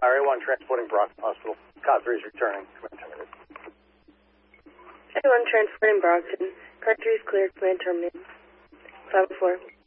Area 1 transporting Brockton Hospital. Car 3 is returning. Command terminated. Area 1 transporting Brockton. Car 3 is cleared. Command terminated. 504.